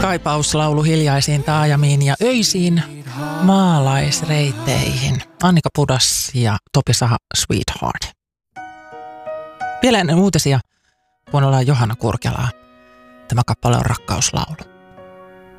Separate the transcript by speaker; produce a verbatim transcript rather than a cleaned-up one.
Speaker 1: kaipauslaulu hiljaisiin taajamiin ja öisiin maalaisreitteihin. Annika Pudas ja Topi Saha, Sweetheart. Vielä ennen uutisia kuunnellaan Johanna Kurkelaa. Tämä kappale on rakkauslaulu.